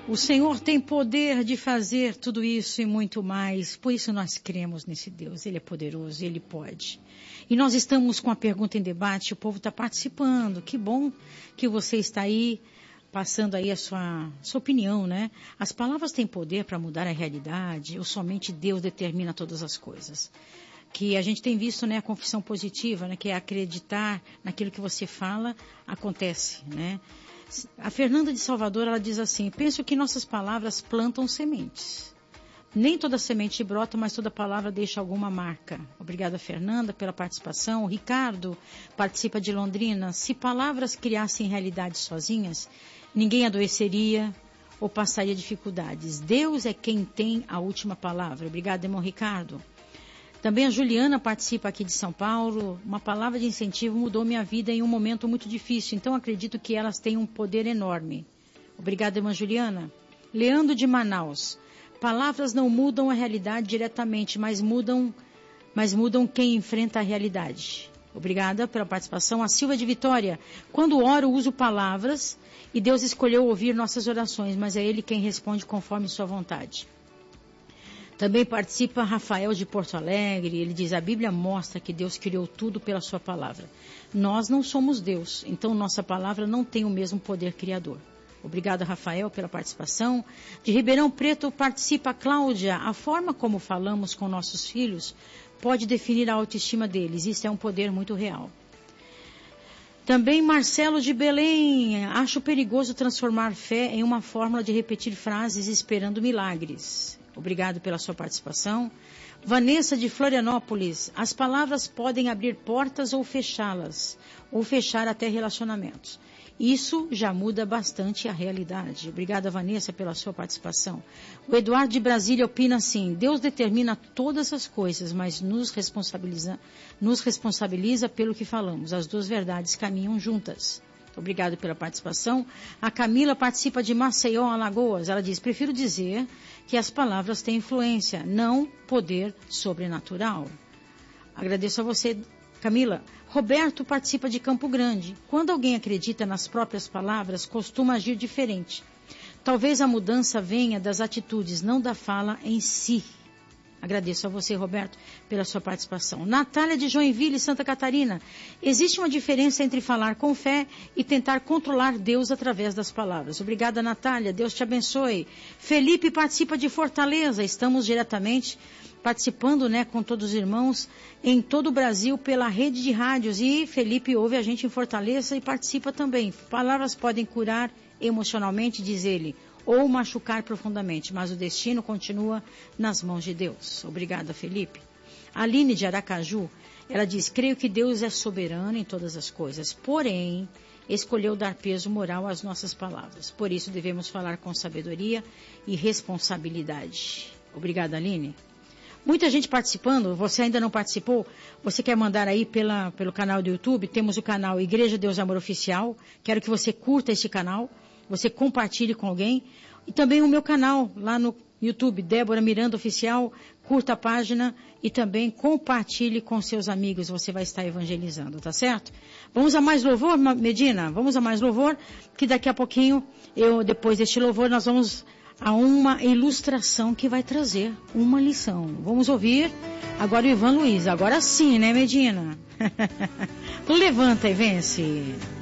O Senhor tem poder de fazer tudo isso e muito mais. Por isso nós cremos nesse Deus. Ele é poderoso, Ele pode. E nós estamos com a pergunta em debate, o povo está participando. Que bom que você está aí, passando aí a sua opinião, né? As palavras têm poder para mudar a realidade ou somente Deus determina todas as coisas? Que a gente tem visto, né, a confissão positiva, né, que é acreditar naquilo que você fala, acontece, né? A Fernanda de Salvador, ela diz assim: penso que nossas palavras plantam sementes. Nem toda semente brota, mas toda palavra deixa alguma marca. Obrigada, Fernanda, pela participação. O Ricardo participa de Londrina. Se palavras criassem realidade sozinhas, ninguém adoeceria ou passaria dificuldades. Deus é quem tem a última palavra. Obrigada, irmão Ricardo. Também a Juliana participa aqui de São Paulo. Uma palavra de incentivo mudou minha vida em um momento muito difícil, então acredito que elas têm um poder enorme. Obrigada, irmã Juliana. Leandro de Manaus. Palavras não mudam a realidade diretamente, mas mudam quem enfrenta a realidade. Obrigada pela participação. A Silva de Vitória. Quando oro, uso palavras e Deus escolheu ouvir nossas orações, mas é Ele quem responde conforme sua vontade. Também participa Rafael de Porto Alegre. Ele diz: a Bíblia mostra que Deus criou tudo pela sua palavra. Nós não somos Deus, então nossa palavra não tem o mesmo poder criador. Obrigada, Rafael, pela participação. De Ribeirão Preto participa Cláudia. A forma como falamos com nossos filhos pode definir a autoestima deles. Isso é um poder muito real. Também Marcelo de Belém. Acho perigoso transformar fé em uma fórmula de repetir frases esperando milagres. Obrigado pela sua participação. Vanessa de Florianópolis. As palavras podem abrir portas ou fechá-las, ou fechar até relacionamentos. Isso já muda bastante a realidade. Obrigada, Vanessa, pela sua participação. O Eduardo de Brasília opina assim: Deus determina todas as coisas, mas nos responsabiliza pelo que falamos. As duas verdades caminham juntas. Obrigado pela participação. A Camila participa de Maceió, Alagoas. Ela diz: prefiro dizer que as palavras têm influência, não poder sobrenatural. Agradeço a você, Camila. Roberto participa de Campo Grande. Quando alguém acredita nas próprias palavras, costuma agir diferente. Talvez a mudança venha das atitudes, não da fala em si. Agradeço a você, Roberto, pela sua participação. Natália de Joinville, Santa Catarina. Existe uma diferença entre falar com fé e tentar controlar Deus através das palavras. Obrigada, Natália. Deus te abençoe. Felipe participa de Fortaleza. Estamos diretamente participando, né, com todos os irmãos em todo o Brasil pela rede de rádios. E Felipe ouve a gente em Fortaleza e participa também. Palavras podem curar emocionalmente, diz ele, ou machucar profundamente, mas o destino continua nas mãos de Deus. Obrigada, Felipe. Aline de Aracaju, ela diz: creio que Deus é soberano em todas as coisas, porém, escolheu dar peso moral às nossas palavras. Por isso devemos falar com sabedoria e responsabilidade. Obrigada, Aline. Muita gente participando. Você ainda não participou? Você quer mandar aí pelo canal do YouTube? Temos o canal Igreja Deus Amor Oficial. Quero que você curta esse canal, você compartilhe com alguém. E também o meu canal lá no YouTube, Débora Miranda Oficial. Curta a página e também compartilhe com seus amigos. Você vai estar evangelizando, tá certo? Vamos a mais louvor, Medina? Vamos a mais louvor, que daqui a pouquinho, depois deste louvor, nós vamos a uma ilustração que vai trazer uma lição. Vamos ouvir agora o Ivan Luiz. Agora sim, né, Medina? Levanta e vence.